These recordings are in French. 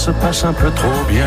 se passe un peu trop bien.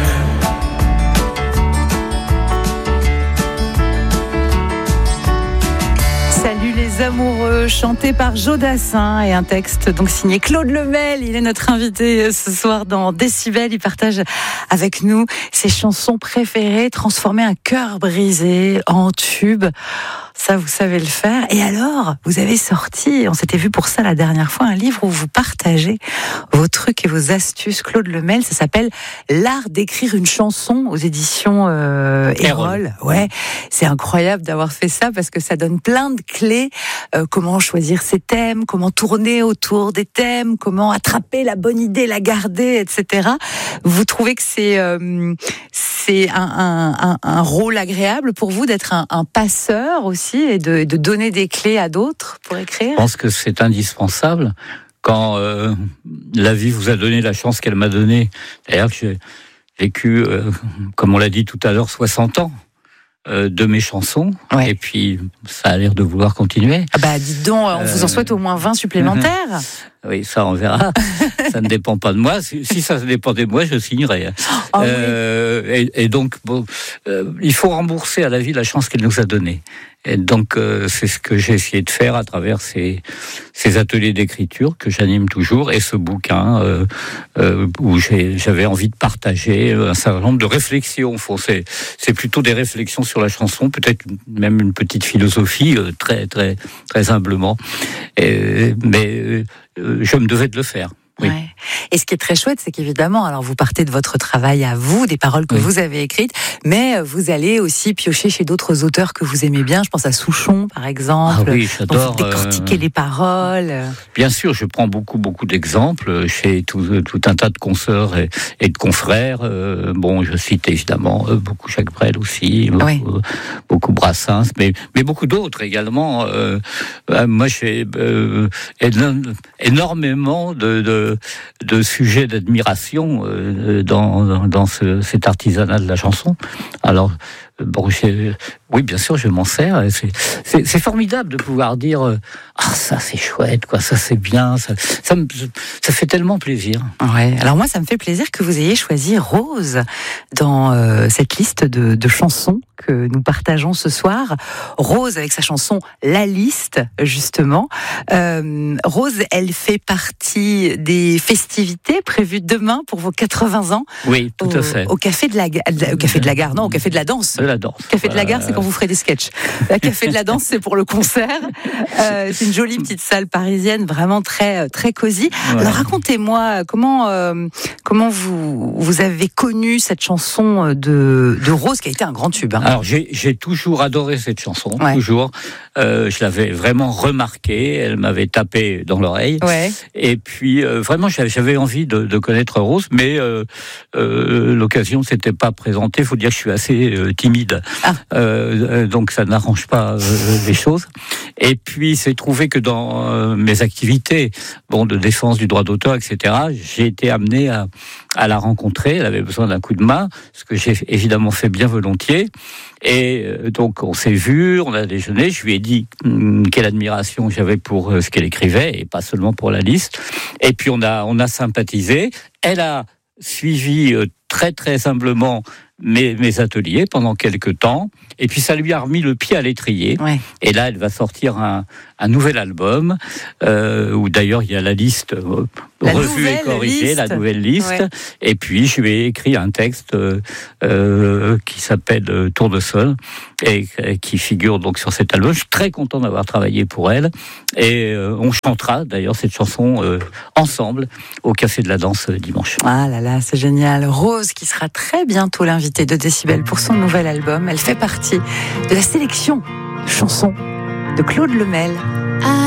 Salut les amoureux, chanté par Joe Dassin et un texte donc signé Claude Lemel. Il est notre invité ce soir dans Décibel. Il partage avec nous ses chansons préférées, transformer un cœur brisé en tube. Ça, vous savez le faire. Et alors, vous avez sorti, on s'était vu pour ça la dernière fois, un livre où vous partagez vos trucs et vos astuces. Claude Lemel, ça s'appelle L'art d'écrire une chanson aux éditions Erol. Ouais, c'est incroyable d'avoir fait ça parce que ça donne plein de clés. Comment choisir ses thèmes, comment tourner autour des thèmes, comment attraper la bonne idée, la garder, etc. Vous trouvez que c'est un rôle agréable pour vous d'être un passeur aussi et de donner des clés à d'autres pour écrire? Je pense que c'est indispensable quand la vie vous a donné la chance qu'elle m'a donnée. D'ailleurs, j'ai vécu, comme on l'a dit tout à l'heure, 60 ans de mes chansons. Ouais. Et puis, ça a l'air de vouloir continuer. Ah bah, dites donc, on vous en souhaite au moins 20 supplémentaires. Oui, ça, on verra. Ça ne dépend pas de moi. Si ça dépendait de moi, je signerais. Oh, oui. Et donc, bon, il faut rembourser à la vie la chance qu'elle nous a donnée. Et donc, c'est ce que j'ai essayé de faire à travers ces ateliers d'écriture que j'anime toujours et ce bouquin où j'avais envie de partager un certain nombre de réflexions. C'est plutôt des réflexions sur la chanson, peut-être même une petite philosophie, très, très, très humblement. Mais je me devais de le faire. Oui. Ouais. Et ce qui est très chouette, c'est qu'évidemment, alors vous partez de votre travail à vous, des paroles que vous avez écrites, mais vous allez aussi piocher chez d'autres auteurs que vous aimez bien. Je pense à Souchon, par exemple. Ah oui, j'adore. Vous décortiquez les paroles. Bien sûr, je prends beaucoup d'exemples chez tout un tas de consoeurs et de confrères. Bon, je cite évidemment beaucoup Jacques Brel aussi, beaucoup Brassens, mais beaucoup d'autres également. Moi, j'ai énormément de sujets d'admiration dans cet artisanat de la chanson. Alors, bon, oui, bien sûr, je m'en sers. C'est formidable de pouvoir dire ça c'est chouette, quoi, ça c'est bien, ça fait tellement plaisir. Ouais. Alors moi, ça me fait plaisir que vous ayez choisi Rose dans cette liste de chansons que nous partageons ce soir. Rose avec sa chanson La Liste, justement. Rose, elle fait partie des festivités prévues demain pour vos 80 ans. Oui, tout à fait. Au Café de la Gare, non, au Café de la Danse. De la danse. Café de la Gare, c'est quand vous ferez des sketchs. La Café de la Danse, c'est pour le concert. C'est une jolie petite salle parisienne, vraiment très très cosy. Ouais. Alors racontez-moi comment vous avez connu cette chanson de Rose qui a été un grand tube. Hein. Alors j'ai toujours adoré cette chanson, toujours. Je l'avais vraiment remarquée, elle m'avait tapé dans l'oreille. Ouais. Et puis vraiment j'avais envie de connaître Rose, mais l'occasion ne s'était pas présentée. Il faut dire que je suis assez timide, donc ça n'arrange pas les choses. Et puis c'est trouvé que dans mes activités, de défense du droit d'auteur, etc., j'ai été amené à la rencontrer. Elle avait besoin d'un coup de main, ce que j'ai évidemment fait bien volontiers. Et donc on s'est vu, on a déjeuné. Je lui ai dit quelle admiration j'avais pour ce qu'elle écrivait et pas seulement pour La Liste. Et puis on a sympathisé. Elle a suivi très très humblement mes ateliers pendant quelques temps, et puis ça lui a remis le pied à l'étrier. Ouais. Et là, elle va sortir un nouvel album où d'ailleurs il y a la liste revue et corrigée, la nouvelle liste. Ouais. Et puis je lui ai écrit un texte qui s'appelle Tour de Sol et qui figure donc sur cet album. Je suis très content d'avoir travaillé pour elle et on chantera d'ailleurs cette chanson ensemble au Café de la Danse dimanche. Ah là là, c'est génial. Rose qui sera très bientôt l'invitée de Décibel pour son nouvel album. Elle fait partie de la sélection de chansons de Claude Lemel.